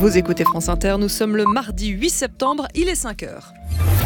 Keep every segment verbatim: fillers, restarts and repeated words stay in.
Vous écoutez France Inter, nous sommes le mardi huit septembre, il est cinq heures.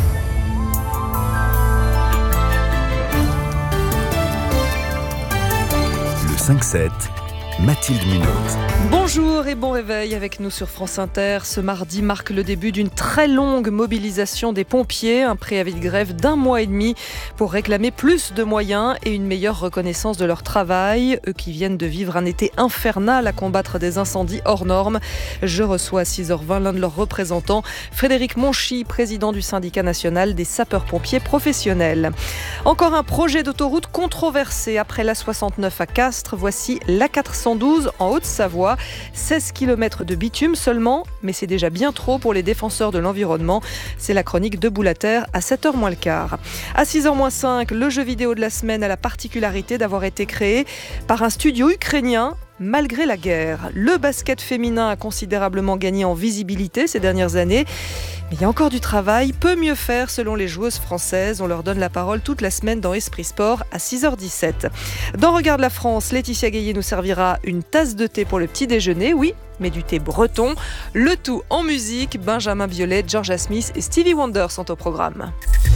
Le cinq sept, Mathilde Munoz. Bonjour et bon réveil avec nous sur France Inter. Ce mardi marque le début d'une très longue mobilisation des pompiers, un préavis de grève d'un mois et demi pour réclamer plus de moyens et une meilleure reconnaissance de leur travail. Eux qui viennent de vivre un été infernal à combattre des incendies hors normes. Je reçois à six heures vingt l'un de leurs représentants, Frédéric Monchy, président du syndicat national des sapeurs-pompiers professionnels. Encore un projet d'autoroute controversé après l'A soixante-neuf à Castres. Voici l'A quatre cent douze en Haute-Savoie. seize kilomètres de bitume seulement, mais c'est déjà bien trop pour les défenseurs de l'environnement. C'est la chronique de Boulater à sept heures moins le quart. À six heures moins cinq, le jeu vidéo de la semaine a la particularité d'avoir été créé par un studio ukrainien. Malgré la guerre, le basket féminin a considérablement gagné en visibilité ces dernières années. Mais il y a encore du travail, peut mieux faire selon les joueuses françaises. On leur donne la parole toute la semaine dans Esprit Sport à six heures dix-sept. Dans Regarde la France, Laetitia Gaillet nous servira une tasse de thé pour le petit déjeuner, oui, mais du thé breton. Le tout en musique, Benjamin Biolay, Georgia Smith et Stevie Wonder sont au programme.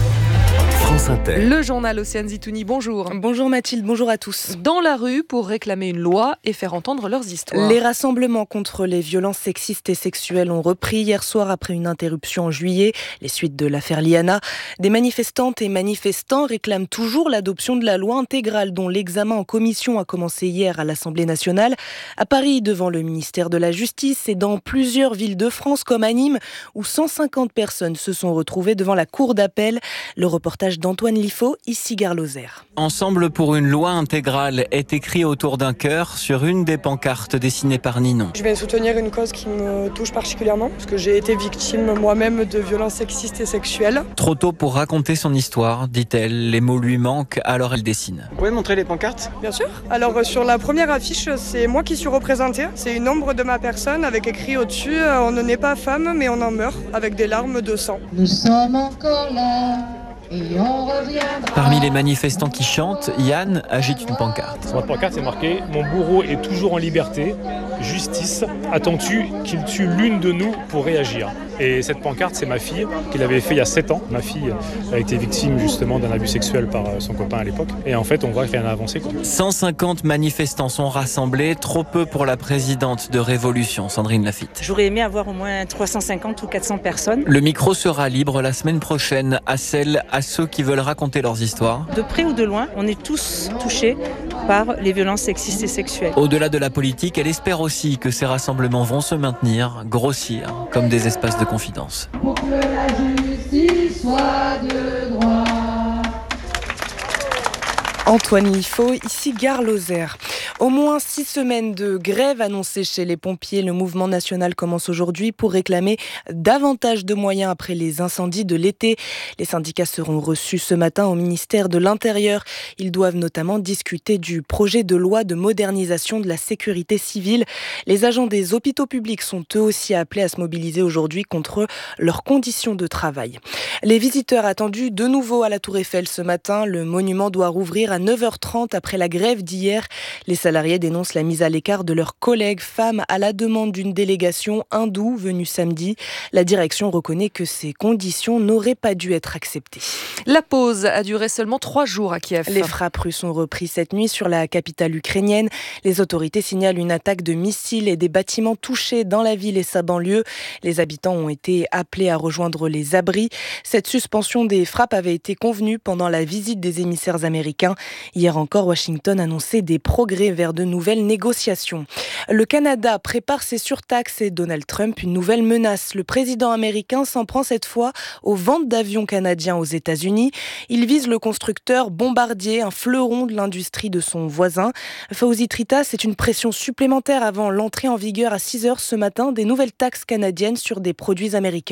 France Inter. Le journal Océane Zitouni, bonjour. Bonjour Mathilde, bonjour à tous. Dans la rue pour réclamer une loi et faire entendre leurs histoires. Les rassemblements contre les violences sexistes et sexuelles ont repris hier soir après une interruption en juillet, les suites de l'affaire Liana. Des manifestantes et manifestants réclament toujours l'adoption de la loi intégrale dont l'examen en commission a commencé hier à l'Assemblée nationale. À Paris, devant le ministère de la Justice et dans plusieurs villes de France comme à Nîmes, où cent cinquante personnes se sont retrouvées devant la cour d'appel. Le reportage d'Antoine Liffaut, ici Gare Lozère. Ensemble pour une loi intégrale est écrit autour d'un cœur sur une des pancartes dessinées par Ninon. Je viens soutenir une cause qui me touche particulièrement, parce que j'ai été victime moi-même de violences sexistes et sexuelles. Trop tôt pour raconter son histoire, dit-elle. Les mots lui manquent, alors elle dessine. Vous pouvez montrer les pancartes ? Bien sûr. Alors sur la première affiche, c'est moi qui suis représentée. C'est une ombre de ma personne avec écrit au-dessus « On ne naît pas femme, mais on en meurt » avec des larmes de sang. Nous sommes encore là. Et on Parmi les manifestants qui chantent, Yann agite une pancarte. Sur ma pancarte, c'est marqué « Mon bourreau est toujours en liberté. Justice, attends-tu qu'il tue l'une de nous pour réagir ?» Et cette pancarte, c'est ma fille, qui l'avait fait il y a sept ans. Ma fille a été victime justement d'un abus sexuel par son copain à l'époque. Et en fait, on voit qu'il y en a avancé. Quoi. cent cinquante manifestants sont rassemblés, trop peu pour la présidente de Révolution, Sandrine Laffitte. J'aurais aimé avoir au moins trois cent cinquante ou quatre cents personnes. Le micro sera libre la semaine prochaine à celles, à ceux qui veulent raconter leurs histoires. De près ou de loin, on est tous touchés par les violences sexistes et sexuelles. Au-delà de la politique, elle espère aussi que ces rassemblements vont se maintenir, grossir, comme des espaces de confidence. Pour que la justice soit de droit. Antoine Liffaut, ici Gare Lozère. Au moins six semaines de grève annoncées chez les pompiers. Le mouvement national commence aujourd'hui pour réclamer davantage de moyens après les incendies de l'été. Les syndicats seront reçus ce matin au ministère de l'Intérieur. Ils doivent notamment discuter du projet de loi de modernisation de la sécurité civile. Les agents des hôpitaux publics sont eux aussi appelés à se mobiliser aujourd'hui contre leurs conditions de travail. Les visiteurs attendus de nouveau à la Tour Eiffel ce matin. Le monument doit rouvrir à neuf heures trente après la grève d'hier. Les salariés dénoncent la mise à l'écart de leurs collègues femmes à la demande d'une délégation hindoue venue samedi. La direction reconnaît que ces conditions n'auraient pas dû être acceptées. La pause a duré seulement trois jours à Kiev. Les frappes russes ont repris cette nuit sur la capitale ukrainienne. Les autorités signalent une attaque de missiles et des bâtiments touchés dans la ville et sa banlieue. Les habitants ont été appelés à rejoindre les abris. Cette suspension des frappes avait été convenue pendant la visite des émissaires américains. Hier encore, Washington annonçait des progrès vers de nouvelles négociations. Le Canada prépare ses surtaxes et Donald Trump une nouvelle menace. Le président américain s'en prend cette fois aux ventes d'avions canadiens aux États-Unis. Il vise le constructeur Bombardier, un fleuron de l'industrie de son voisin. Fawzi Trita, c'est une pression supplémentaire avant l'entrée en vigueur à six heures ce matin des nouvelles taxes canadiennes sur des produits américains.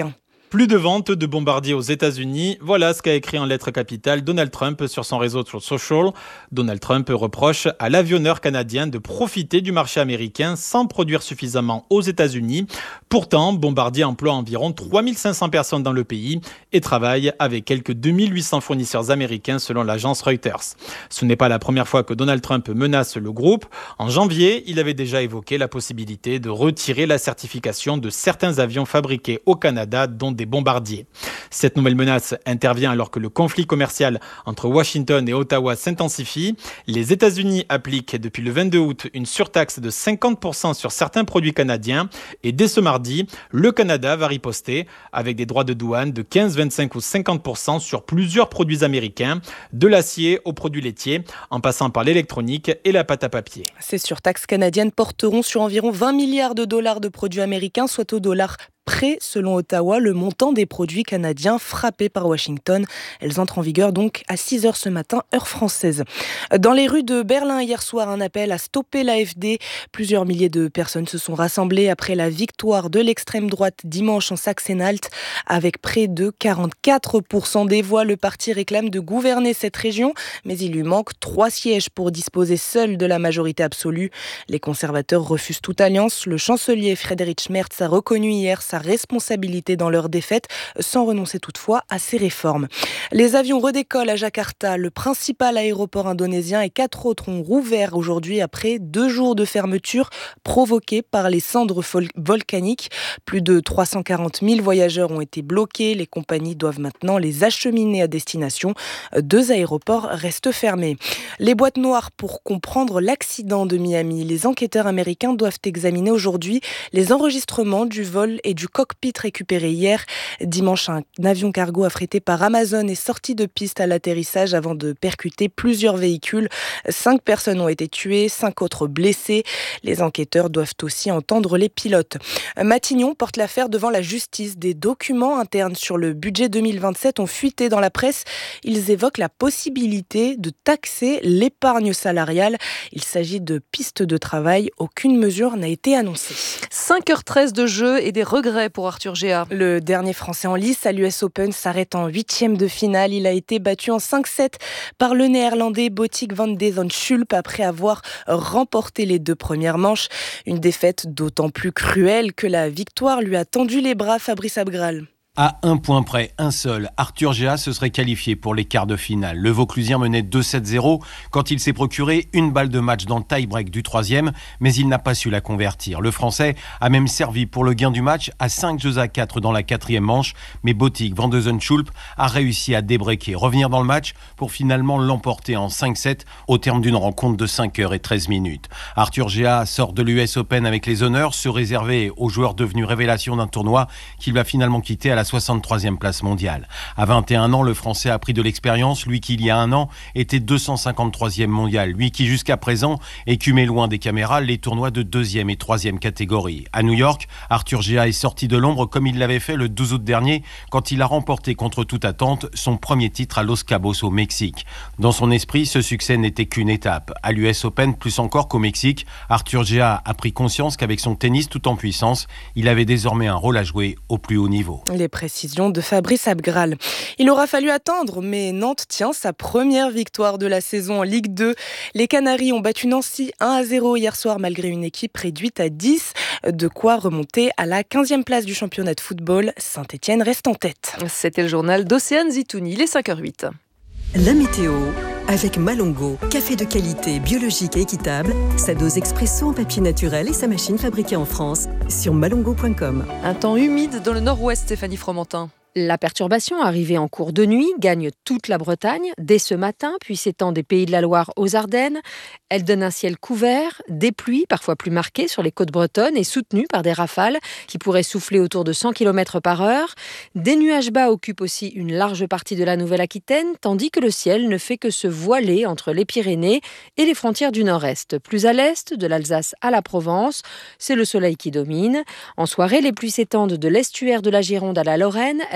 Plus de ventes de bombardiers aux États-Unis. Voilà ce qu'a écrit en lettres capitales Donald Trump sur son réseau social. Donald Trump reproche à l'avionneur canadien de profiter du marché américain sans produire suffisamment aux États-Unis. Pourtant, Bombardier emploie environ trois mille cinq cents personnes dans le pays et travaille avec quelques deux mille huit cents fournisseurs américains selon l'agence Reuters. Ce n'est pas la première fois que Donald Trump menace le groupe. En janvier, il avait déjà évoqué la possibilité de retirer la certification de certains avions fabriqués au Canada, dont des bombardiers. Cette nouvelle menace intervient alors que le conflit commercial entre Washington et Ottawa s'intensifie. Les États-Unis appliquent depuis le vingt-deux août une surtaxe de cinquante pour cent sur certains produits canadiens et dès ce mardi, le Canada va riposter avec des droits de douane de quinze, vingt-cinq ou cinquante pour cent sur plusieurs produits américains, de l'acier aux produits laitiers, en passant par l'électronique et la pâte à papier. Ces surtaxes canadiennes porteront sur environ vingt milliards de dollars de produits américains, soit au dollar près, selon Ottawa, le montant des produits canadiens frappés par Washington. Elles entrent en vigueur donc à six heures ce matin, heure française. Dans les rues de Berlin hier soir, un appel à stopper l'A F D. Plusieurs milliers de personnes se sont rassemblées après la victoire de l'extrême droite dimanche en Saxe-Anhalt. Avec près de quarante-quatre pour cent des voix, le parti réclame de gouverner cette région, mais il lui manque trois sièges pour disposer seul de la majorité absolue. Les conservateurs refusent toute alliance. Le chancelier Friedrich Merz a reconnu hier sa responsabilité dans leur défaite, sans renoncer toutefois à ses réformes. Les avions redécollent à Jakarta, le principal aéroport indonésien, et quatre autres ont rouvert aujourd'hui après deux jours de fermeture provoqués par les cendres volcaniques. Plus de trois cent quarante mille voyageurs ont été bloqués. Les compagnies doivent maintenant les acheminer à destination. Deux aéroports restent fermés. Les boîtes noires pour comprendre l'accident de Miami. Les enquêteurs américains doivent examiner aujourd'hui les enregistrements du vol et du cockpit récupéré hier. Dimanche, un avion cargo affrété par Amazon est sorti de piste à l'atterrissage avant de percuter plusieurs véhicules. Cinq personnes ont été tuées, cinq autres blessées. Les enquêteurs doivent aussi entendre les pilotes. Matignon porte l'affaire devant la justice. Des documents internes sur le budget deux mille vingt-sept ont fuité dans la presse. Ils évoquent la possibilité de taxer l'épargne salariale. Il s'agit de pistes de travail. Aucune mesure n'a été annoncée. cinq heures treize de jeu et des regrets pour Arthur Géat. Le dernier Français en lice à l'U S Open s'arrête en huitième de finale. Il a été battu en cinq sept par le Néerlandais Botic van de Zandschulp après avoir remporté les deux premières manches. Une défaite d'autant plus cruelle que la victoire lui a tendu les bras. Fabrice Abgral. À un point près, un seul, Arthur Géat se serait qualifié pour les quarts de finale. Le Vauclusien menait deux sept zéro quand il s'est procuré une balle de match dans le tie-break du troisième, mais il n'a pas su la convertir. Le Français a même servi pour le gain du match à cinq jeux à quatre dans la quatrième manche, mais Botic van de Zandschulp a réussi à débreaker, revenir dans le match pour finalement l'emporter en cinq sept au terme d'une rencontre de cinq heures treize minutes. Arthur Géat sort de l'U S Open avec les honneurs, se réserver aux joueurs devenus révélation d'un tournoi qu'il va finalement quitter à la soixante-troisième place mondiale. À vingt et un ans, le Français a pris de l'expérience, lui qui il y a un an était deux cent cinquante-troisième mondial, lui qui jusqu'à présent écumait loin des caméras les tournois de deuxième et troisième catégorie. À New York, Arthur Géat est sorti de l'ombre comme il l'avait fait le douze août dernier quand il a remporté contre toute attente son premier titre à Los Cabos au Mexique. Dans son esprit, ce succès n'était qu'une étape. À l'U S Open, plus encore qu'au Mexique, Arthur Géat a pris conscience qu'avec son tennis tout en puissance, il avait désormais un rôle à jouer au plus haut niveau. Les précision de Fabrice Abgral. Il aura fallu attendre, mais Nantes tient sa première victoire de la saison en Ligue deux. Les Canaries ont battu Nancy un à zéro hier soir malgré une équipe réduite à dix. De quoi remonter à la quinzième place du championnat de football. Saint-Étienne reste en tête. C'était le journal d'Océane Zitouni, il est cinq heures huit. La météo avec Malongo, café de qualité, biologique et équitable, sa dose expresso en papier naturel et sa machine fabriquée en France sur malongo point com. Un temps humide dans le nord-ouest, Stéphanie Fromentin. La perturbation, arrivée en cours de nuit, gagne toute la Bretagne dès ce matin, puis s'étend des Pays de la Loire aux Ardennes. Elle donne un ciel couvert, des pluies parfois plus marquées sur les côtes bretonnes et soutenues par des rafales qui pourraient souffler autour de cent kilomètres par heure. Des nuages bas occupent aussi une large partie de la Nouvelle-Aquitaine, tandis que le ciel ne fait que se voiler entre les Pyrénées et les frontières du nord-est. Plus à l'est, de l'Alsace à la Provence, c'est le soleil qui domine. En soirée, les pluies s'étendent de l'estuaire de la Gironde à la Lorraine.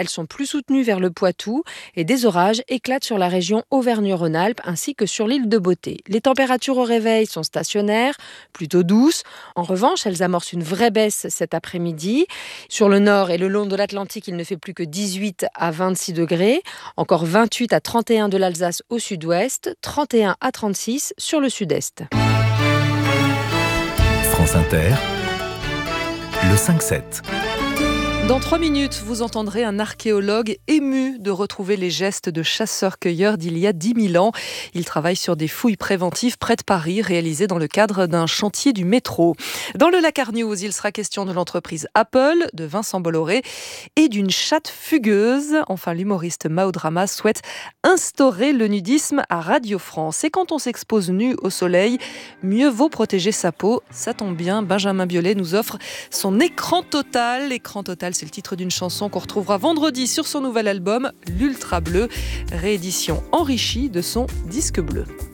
elles sont plus soutenues vers le Poitou et des orages éclatent sur la région Auvergne-Rhône-Alpes ainsi que sur l'île de Beauté. Les températures au réveil sont stationnaires, plutôt douces. En revanche, elles amorcent une vraie baisse cet après-midi. Sur le nord et le long de l'Atlantique, il ne fait plus que dix-huit à vingt-six degrés. Encore vingt-huit à trente et un de l'Alsace au sud-ouest, trente et un à trente-six sur le sud-est. France Inter, le cinq sept. Dans trois minutes, vous entendrez un archéologue ému de retrouver les gestes de chasseurs-cueilleurs d'il y a dix mille ans. Il travaille sur des fouilles préventives près de Paris, réalisées dans le cadre d'un chantier du métro. Dans le Lakar News, il sera question de l'entreprise Apple, de Vincent Bolloré et d'une chatte fugueuse. Enfin, l'humoriste Mao Drama souhaite instaurer le nudisme à Radio France. Et quand on s'expose nu au soleil, mieux vaut protéger sa peau. Ça tombe bien, Benjamin Biolay nous offre son écran total. L'écran total, c'est le titre d'une chanson qu'on retrouvera vendredi sur son nouvel album, l'Ultra Bleu, réédition enrichie de son disque bleu.